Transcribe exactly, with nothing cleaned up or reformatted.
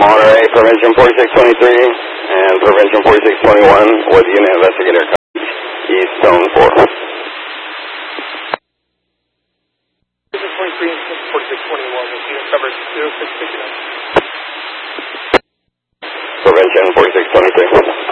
Monterey, Prevention forty-six twenty-three and Prevention forty-six twenty-one with unit investigator East Zone four. twenty-three and forty-six twenty-one with unit coverage zero six six nine. Prevention forty-six twenty-three.